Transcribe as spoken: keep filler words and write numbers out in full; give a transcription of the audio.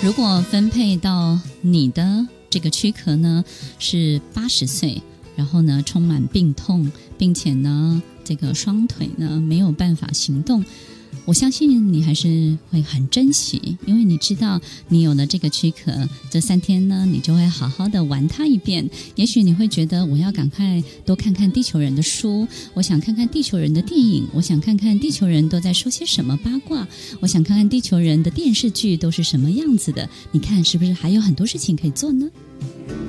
如果分配到你的这个躯壳呢是八十岁，然后呢充满病痛，并且呢这个双腿呢没有办法行动，我相信你还是会很珍惜，因为你知道你有了这个躯壳，这三天呢你就会好好的玩它一遍。也许你会觉得我要赶快多看看地球人的书，我想看看地球人的电影，我想看看地球人都在说些什么八卦，我想看看地球人的电视剧都是什么样子的。你看是不是还有很多事情可以做呢？